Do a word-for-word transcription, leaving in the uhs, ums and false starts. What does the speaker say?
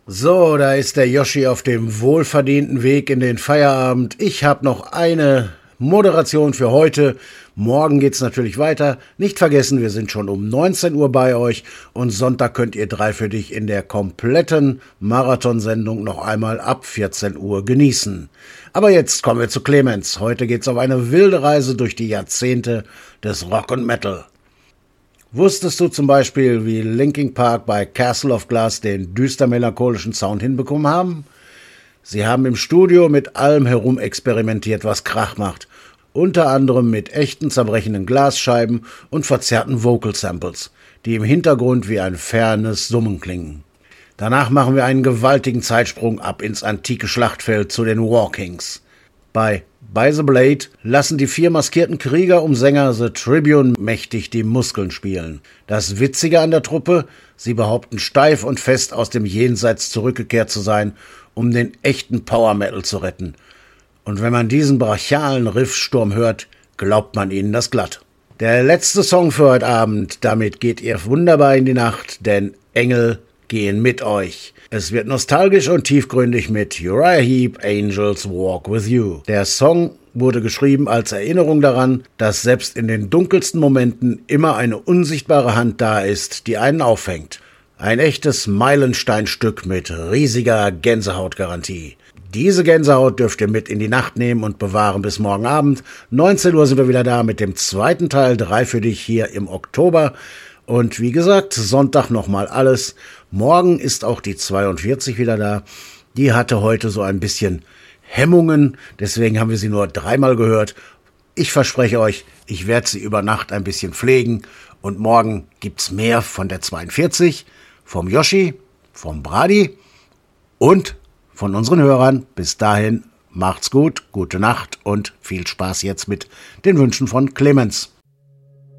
So, da ist der Yoshi auf dem wohlverdienten Weg in den Feierabend. Ich habe noch eine Moderation für heute. Morgen geht's natürlich weiter. Nicht vergessen, wir sind schon um neunzehn Uhr bei euch und Sonntag könnt ihr drei für dich in der kompletten Marathonsendung noch einmal ab vierzehn Uhr genießen. Aber jetzt kommen wir zu Clemens. Heute geht's auf eine wilde Reise durch die Jahrzehnte des Rock und Metal. Wusstest du zum Beispiel, wie Linkin Park bei Castle of Glass den düster-melancholischen Sound hinbekommen haben? Sie haben im Studio mit allem herumexperimentiert, was Krach macht. Unter anderem mit echten zerbrechenden Glasscheiben und verzerrten Vocal Samples, die im Hintergrund wie ein fernes Summen klingen. Danach machen wir einen gewaltigen Zeitsprung ab ins antike Schlachtfeld zu den War Kings. Bei By the Blade lassen die vier maskierten Krieger um Sänger The Tribune mächtig die Muskeln spielen. Das Witzige an der Truppe, sie behaupten steif und fest aus dem Jenseits zurückgekehrt zu sein, um den echten Power Metal zu retten. Und wenn man diesen brachialen Riffsturm hört, glaubt man ihnen das glatt. Der letzte Song für heute Abend, damit geht ihr wunderbar in die Nacht, denn Engel gehen mit euch. Es wird nostalgisch und tiefgründig mit Uriah Heep, Angels Walk With You. Der Song wurde geschrieben als Erinnerung daran, dass selbst in den dunkelsten Momenten immer eine unsichtbare Hand da ist, die einen auffängt. Ein echtes Meilensteinstück mit riesiger Gänsehautgarantie. Diese Gänsehaut dürft ihr mit in die Nacht nehmen und bewahren bis morgen Abend. neunzehn Uhr sind wir wieder da mit dem zweiten Teil, drei für dich hier im Oktober. Und wie gesagt, Sonntag nochmal alles. Morgen ist auch die zweiundvierzig wieder da. Die hatte heute so ein bisschen Hemmungen, deswegen haben wir sie nur dreimal gehört. Ich verspreche euch, ich werde sie über Nacht ein bisschen pflegen. Und morgen gibt's mehr von der zweiundvierzig, vom Yoshi, vom Brady und von unseren Hörern. Bis dahin, macht's gut, gute Nacht und viel Spaß jetzt mit den Wünschen von Clemens.